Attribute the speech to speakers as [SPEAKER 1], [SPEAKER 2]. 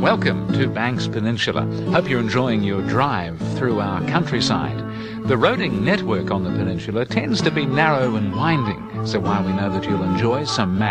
[SPEAKER 1] Welcome to Banks Peninsula. Hope you're enjoying your drive through our countryside. The roading network on the peninsula tends to be narrow and winding, so while we know that you'll enjoy some